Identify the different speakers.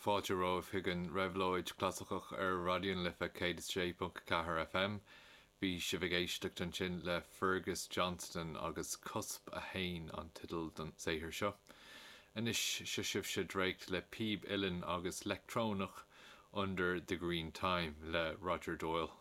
Speaker 1: fáilte roimh higan reibhlóid clasachach ar radion lifa 106.4 FM. Bhí si bh éisteacht an sin le Fergus Johnston agus Cusp a Hain an tidal don saothar seo. Inis se sibh se dreicht le Peeb Illen agus Lectronach Under the Green Time le Roger Doyle.